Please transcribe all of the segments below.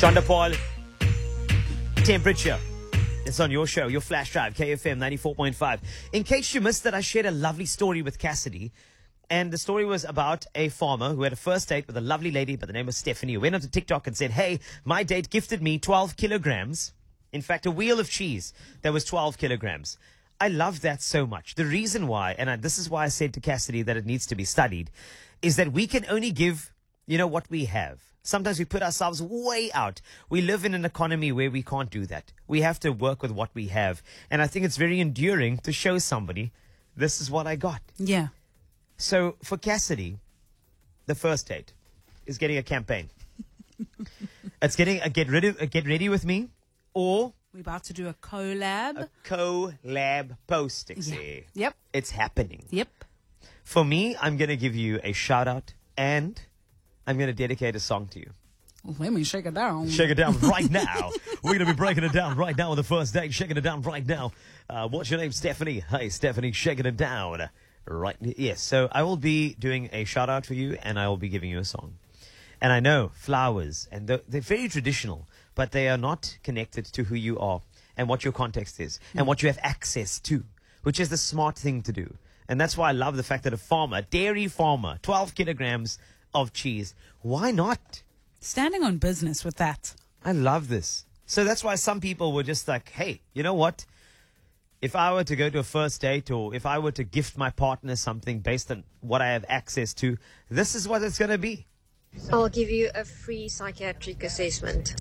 Shonda Paul, Temperature. It's on your show, your flash drive, KFM 94.5. In case you missed it, I shared a lovely story with Cassidy. And the story was about a farmer who had a first date with a lovely lady by the name of Stephanie, who went onto TikTok and said, hey, my date gifted me 12 kilograms. In fact, a wheel of cheese that was 12 kilograms. I love that so much. The reason why, and this is why I said to Cassidy that it needs to be studied, is that we can only give, what we have. Sometimes we put ourselves way out. We live in an economy where we can't do that. We have to work with what we have. And I think it's very endearing to show somebody, this is what I got. Yeah. So for Cassidy, the first date is getting a campaign. It's getting a get ready with me, or we're about to do a collab. A collab post, Yep. It's happening. Yep. For me, I'm going to give you a shout out and I'm going to dedicate a song to you. Let me shake it down. Shake it down right now. We're going to be breaking it down right now on the first date. Shaking it down right now. What's your name, Stephanie? Hey, Stephanie, shaking it down. Right. Yes. So I will be doing a shout out for you and I will be giving you a song. And I know flowers, and they're very traditional, but they are not connected to who you are and what your context is and what you have access to, which is the smart thing to do. And that's why I love the fact that a dairy farmer, 12 kilograms of cheese. Why not? Standing on business with that. I love this. So that's why some people were just like, hey, you know what? If I were to go to a first date or if I were to gift my partner something based on what I have access to, this is what it's going to be. I'll give you a free psychiatric assessment.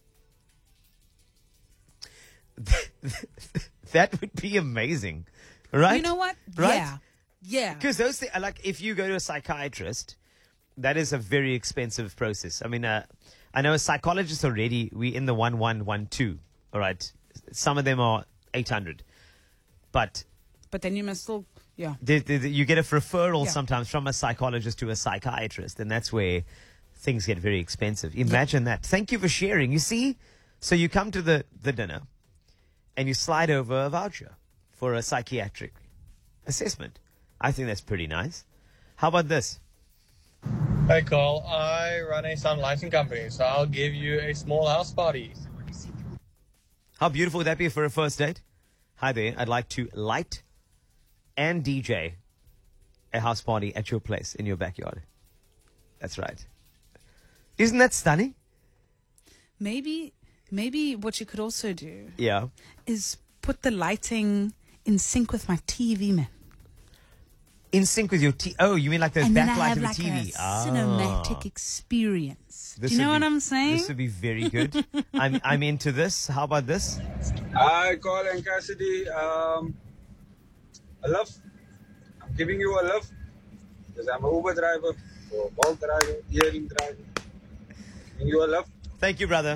That would be amazing, right? You know what? Right? Yeah. Because those things, like if you go to a psychiatrist, that is a very expensive process. I mean, I know a psychologist already, we in the 1112, all right? Some of them are 800. But then you must still, yeah. You get a referral sometimes from a psychologist to a psychiatrist, and that's where things get very expensive. Imagine that. Thank you for sharing. You see, so you come to the dinner, and you slide over a voucher for a psychiatric assessment. I think that's pretty nice. How about this? Hey Carl, I run a sun lighting company, so I'll give you a small house party. How beautiful would that be for a first date? Hi there, I'd like to light and DJ a house party at your place in your backyard. That's right. Isn't that stunning? Maybe what you could also do is put the lighting in sync with my TV, man. In sync with your TV? Oh, you mean like those backlights of the TV? A cinematic experience. Do you know what I'm saying? This would be very good. I'm into this. How about this? Hi, Carl and Cassidy. A love. I'm giving you a love because I'm an Uber driver, or a Bolt driver, Earring driver. Giving you a love. Thank you, brother.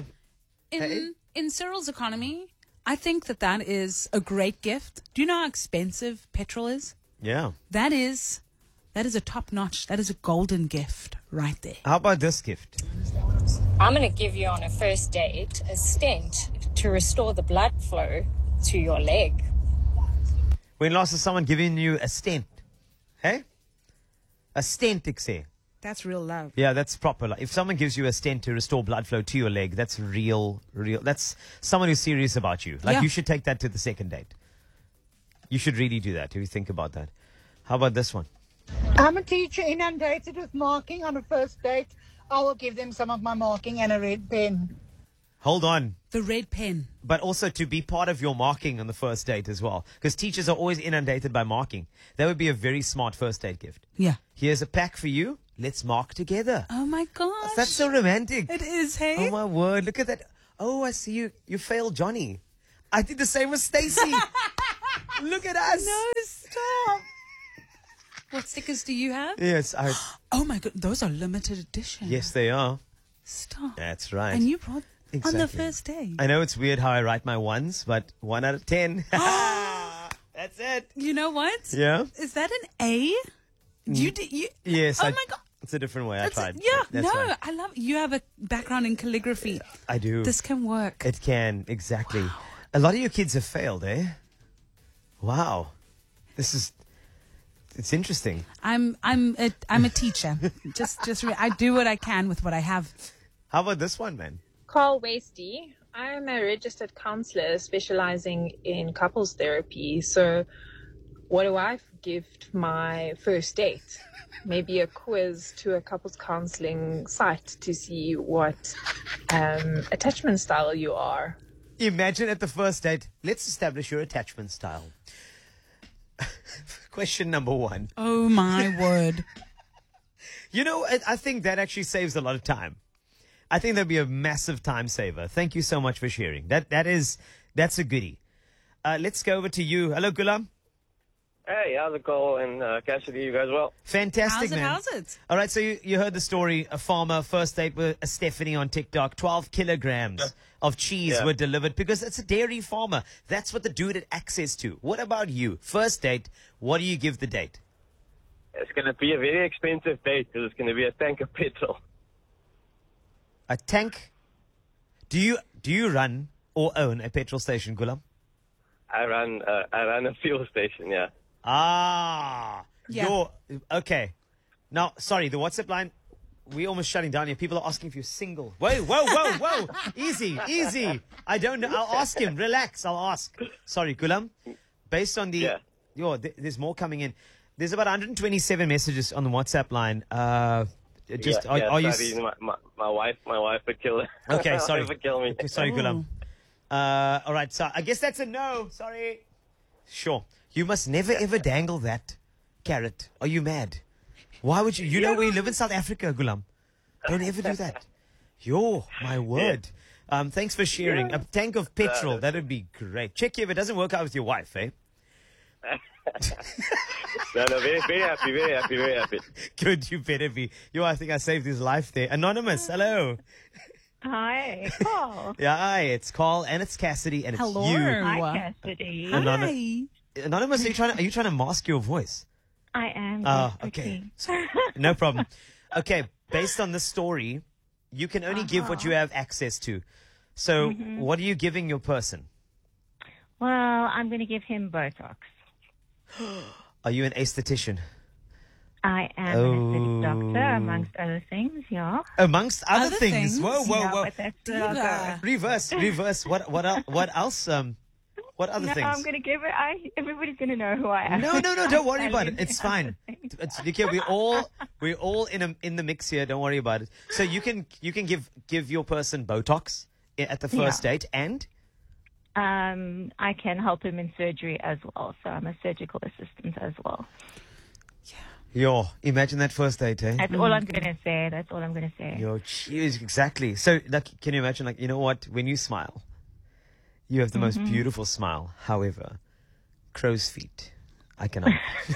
In Cyril's economy, I think that is a great gift. Do you know how expensive petrol is? Yeah. That is a top-notch, that is a golden gift right there. How about this gift? I'm going to give you on a first date a stent to restore the blood flow to your leg. When last has someone given you a stent? Hey? A stent, say. That's real love. Yeah, that's proper. If someone gives you a stent to restore blood flow to your leg, that's real. That's someone who's serious about you. You should take that to the second date. You should really do that if you think about that. How about this one? I'm a teacher inundated with marking on a first date. I will give them some of my marking and a red pen. Hold on. The red pen. But also to be part of your marking on the first date as well. Because teachers are always inundated by marking. That would be a very smart first date gift. Yeah. Here's a pack for you. Let's mark together. Oh my gosh. That's so romantic. It is, hey? Oh my word. Look at that. Oh, I see you. You failed Johnny. I did the same with Stacy. Look at us. No, stop. What stickers do you have? Yes. Oh my god, those are limited edition. Yes, they are. Stop. That's right. And you brought exactly. on the first day. I know it's weird how I write my ones, but 1 out of 10. That's it. You know what? Yeah. Is that an A? Yes. Oh my god. It's a different way. I tried. Yeah. That's no, right. I love you have a background in calligraphy. I do. This can work. It can, exactly. Wow. A lot of your kids have failed, eh? Wow. It's interesting. I'm a teacher. I do what I can with what I have. How about this one, man? Carl Wasty. I'm a registered counselor specializing in couples therapy. So what do I give my first date? Maybe a quiz to a couples counseling site to see what attachment style you are. Imagine at the first date, let's establish your attachment style. Question number 1. Oh, my word. You know, I think that actually saves a lot of time. I think that'd be a massive time saver. Thank you so much for sharing. That's a goodie. Let's go over to you. Hello, Gulam. Hey, how's it going? Cassidy, you guys well? Fantastic, man. How's it? All right, so you heard the story. A farmer, first date with a Stephanie on TikTok. 12 kilograms of cheese were delivered because it's a dairy farmer. That's what the dude had access to. What about you? First date, what do you give the date? It's going to be a very expensive date because it's going to be a tank of petrol. A tank? Do you run or own a petrol station, Gulam? I run a fuel station, yeah. Ah. Yeah. Okay. Now, sorry, the WhatsApp line, we're almost shutting down here. People are asking if you're single. Whoa. Easy. I don't know. I'll ask him. Relax. I'll ask. Sorry, Gulam. Based on the... there's more coming in. There's about 127 messages on the WhatsApp line. Are you... Sorry, my wife would kill it. Okay, sorry. My wife would kill me. Okay, sorry, Gulam. All right, so I guess that's a no. Sorry. Sure. You must never ever dangle that carrot. Are you mad? Why would you? You know we live in South Africa, Gulam. Don't ever do that. Yo, my word. Thanks for sharing. A tank of petrol, that would be great. Check if it doesn't work out with your wife, eh? No, very happy. Good, you better be. I think I saved his life there. Anonymous, hello. Hi, Carl. Yeah, hi, it's Carl and it's Cassidy and it's Hello. you. Hi, Cassidy. Hi. Anonymous, are you trying to mask your voice? I am. Okay. No problem. Okay, based on the story, you can only give what you have access to. So, what are you giving your person? Well, I'm going to give him Botox. Are you an aesthetician? I am an aesthetic doctor, amongst other things, yeah. Amongst other things? things? Whoa. But that's where I'll go. Reverse. What else? What other things? I'm going to give it. Everybody's going to know who I am. No. Don't worry about it. It's fine. Okay, we're all in the mix here. Don't worry about it. So you can give your person Botox at the first date, and I can help him in surgery as well. So I'm a surgical assistant as well. Yo, imagine that first date, eh? That's all I'm going to say. Yo, cheers, exactly. So, can you imagine, you know what? When you smile, you have the most beautiful smile. However, crow's feet, I cannot.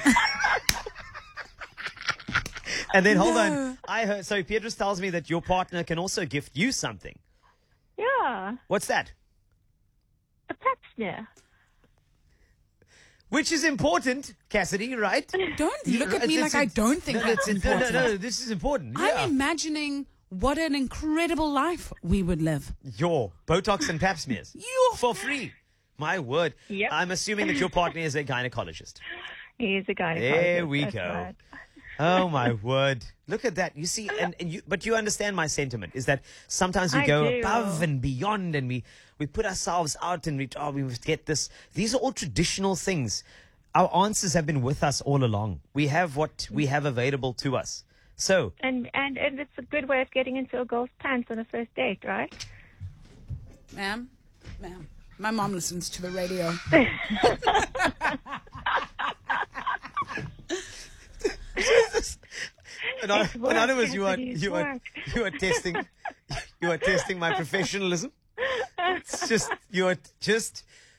And then, hold on. I heard, so Petrus tells me that your partner can also gift you something. Yeah. What's that? A pap smear. Which is important, Cassidy, right? Don't look at me like I don't think that's important. No, this is important. Yeah. I'm imagining what an incredible life we would live. Your Botox and pap smears. For free. My word. Yep. I'm assuming that your partner is a gynecologist. He is a gynecologist. There we That's go. right. Oh, my word. Look at that. You see, but you understand my sentiment is that sometimes we go above and beyond and we put ourselves out and we must get this. These are all traditional things. Our answers have been with us all along. We have what we have available to us. So. And it's a good way of getting into a girl's pants on a first date, right? Ma'am, my mom listens to the radio. Anonymous, you are testing my professionalism. It's just you are just